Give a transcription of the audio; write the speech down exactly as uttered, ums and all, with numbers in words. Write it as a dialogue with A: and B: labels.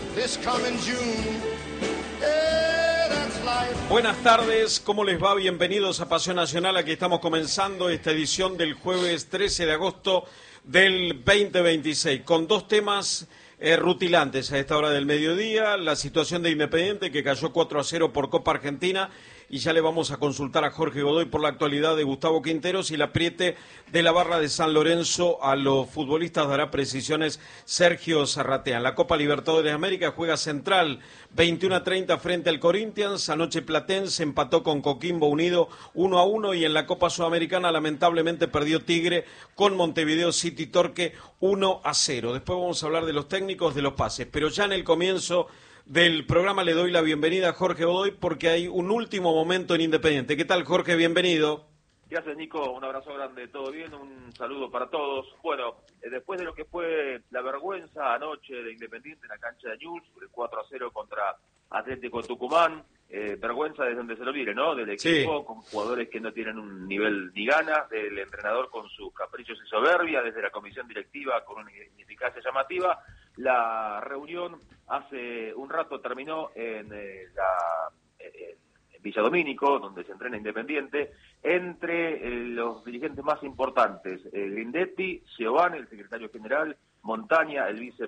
A: this coming June. Yeah, that's life.
B: Buenas tardes, ¿cómo les va? Bienvenidos a Pasión Nacional. Aquí estamos comenzando esta edición del jueves trece de agosto del veinte veintiséis con dos temas eh, rutilantes a esta hora del mediodía. La situación de Independiente, que cayó cuatro a cero por Copa Argentina, y ya le vamos a consultar a Jorge Godoy por la actualidad de Gustavo Quinteros, y el apriete de la barra de San Lorenzo a los futbolistas dará precisiones Sergio Zarratea. En la Copa Libertadores de América juega Central veintiuno a treinta frente al Corinthians. Anoche Platense empató con Coquimbo Unido uno a uno, y en la Copa Sudamericana lamentablemente perdió Tigre con Montevideo City Torque uno a cero. Después vamos a hablar de los técnicos, de los pases, pero ya en el comienzo del programa le doy la bienvenida a Jorge Godoy porque hay un último momento en Independiente. ¿Qué tal, Jorge? Bienvenido.
C: ¿Qué haces, Nico? Un abrazo grande, todo bien, un saludo para todos. Bueno, eh, después de lo que fue la vergüenza anoche de Independiente en la cancha de Newell's, el cuatro a cero contra Atlético Tucumán, eh, vergüenza desde donde se lo mire, ¿no? Del equipo, sí, con jugadores que no tienen un nivel ni ganas, del entrenador con sus caprichos y soberbia, desde la comisión directiva con una ineficacia llamativa. La reunión hace un rato terminó en eh, la eh, en Villa Domínico, donde se entrena Independiente, entre eh, los dirigentes más importantes, eh, Grindetti, Giovanni, el secretario general, Montaña, el vice